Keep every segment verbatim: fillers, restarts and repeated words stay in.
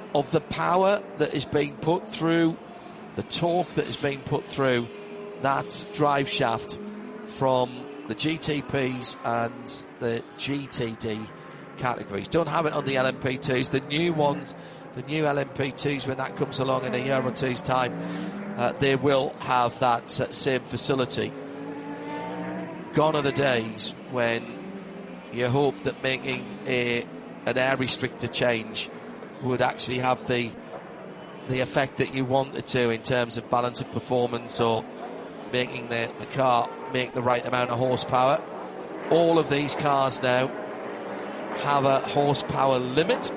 of the power that is being put through, the torque that is being put through that drive shaft from the G T Ps and the G T D categories. Don't have it on the L M P twos. The new ones, the new L M P twos, when that comes along in a year or two's time, uh, they will have that uh, same facility. Gone are the days when you hope that making a an air restrictor change would actually have the the effect that you want it to in terms of balance of performance, or making the, the car make the right amount of horsepower. All of these cars now have a horsepower limit,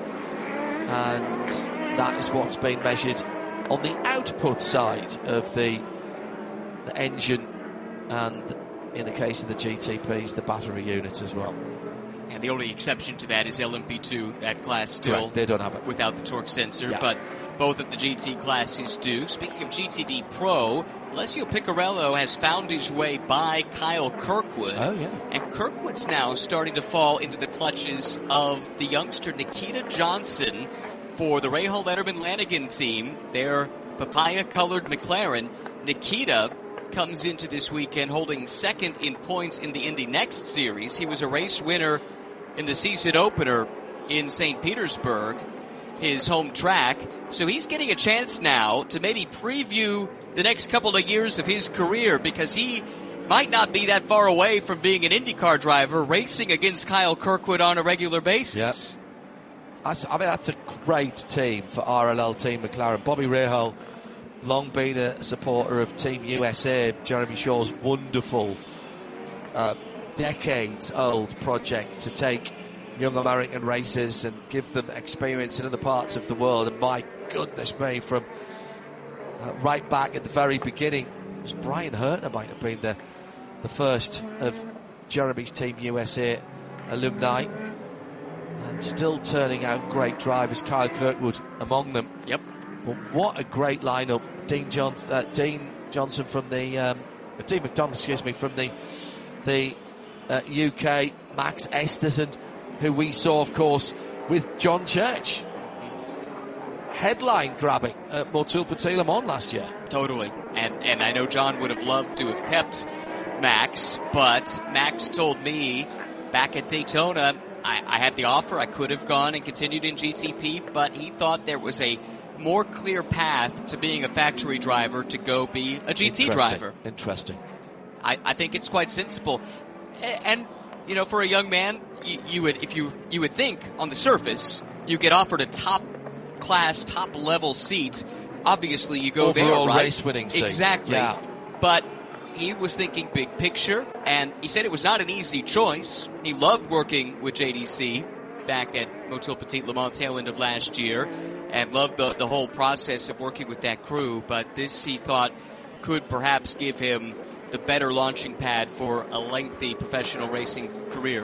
and that is what's been measured on the output side of the, the engine, and in the case of the G T Ps, the battery units as well. And the only exception to that is L M P two, that class still right, they don't have it without the torque sensor, yeah. But both of the G T classes do. Speaking of G T D Pro, Alessio Piccarello has found his way by Kyle Kirkwood. Oh, yeah. And Kirkwood's now starting to fall into the clutches of the youngster Nikita Johnson for the Rahal Letterman Lanigan team, their papaya-colored McLaren. Nikita comes into this weekend holding second in points in the Indy Next Series. He was a race winner in the season opener in Saint Petersburg, his home track. So he's getting a chance now to maybe preview the next couple of years of his career, because he might not be that far away from being an IndyCar driver racing against Kyle Kirkwood on a regular basis. Yep. That's, I mean, that's a great team for R L L Team McLaren. Bobby Rahal, long been a supporter of Team U S A, Jeremy Shaw's wonderful uh, decades-old project to take young American racers and give them experience in other parts of the world. And my goodness me, from uh, right back at the very beginning, it was Brian Hertner might have been the, the first of Jeremy's Team U S A alumni, and still turning out great drivers, Kyle Kirkwood among them. Yep. But what a great lineup. Dean, John, uh, Dean Johnson from the um, Dean McDonald, excuse me, from the the uh, U K, Max Esterson, who we saw, of course, with John Church, headline grabbing at Motul Petit Le Mans last year. Totally. And and I know John would have loved to have kept Max, but Max told me back at Daytona, I, I had the offer, I could have gone and continued in G T P, but he thought there was a more clear path to being a factory driver to go be a G T Interesting. driver. Interesting. I, I think it's quite sensible. And, you know, for a young man, you, you would, if you, you would think on the surface, you get offered a top class, top level seat. Obviously, you go Overall there, right? race winning seat. Exactly. Yeah. But he was thinking big picture, and he said it was not an easy choice. He loved working with J D C back at Motul Petit Le Mans tail end of last year, and loved the, the whole process of working with that crew. But this, he thought, could perhaps give him the better launching pad for a lengthy professional racing career.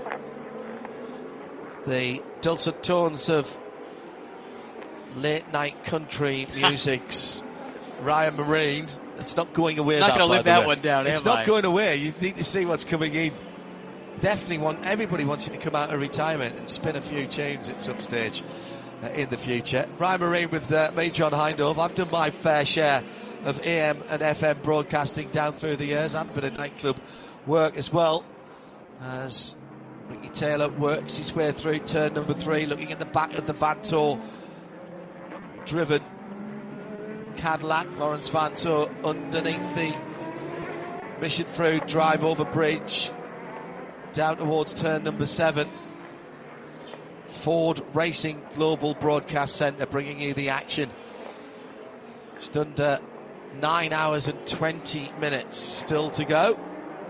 The dulcet tones of late night country music's Ryan Marine. It's not going away. Not going to live that one down. It's am not I? going away. You need to see what's coming in. Definitely want everybody wants you to come out of retirement and spin a few tunes at some stage uh, in the future. Ryan Marine with uh, me, John Hindhaugh. I've done my fair share of A M and F M broadcasting down through the years, and a bit of nightclub work as well, as Ricky Taylor works his way through turn number three, looking at the back of the Vanthoor driven Cadillac. Lawrence Vanthoor underneath the Mission through drive over bridge down towards turn number seven. Ford Racing Global Broadcast Centre bringing you the action. Just under nine hours and twenty minutes still to go.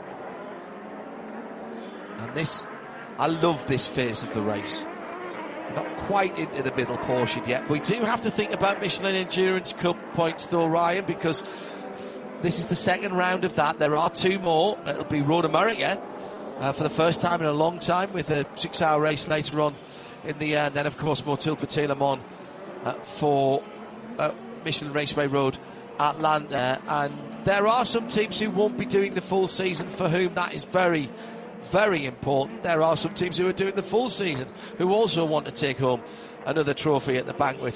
And this, I love this phase of the race. We're not quite into the middle portion yet. We do have to think about Michelin Endurance Cup points though, Ryan, because this is the second round of that. There are two more. It'll be Road America uh, for the first time in a long time, with a six-hour race later on in the end. Uh, then, of course, Motul Petit Le Mans uh, for uh, Michelin Raceway Road Atlanta. And there are some teams who won't be doing the full season for whom that is very, very important. There are some teams who are doing the full season who also want to take home another trophy at the banquet.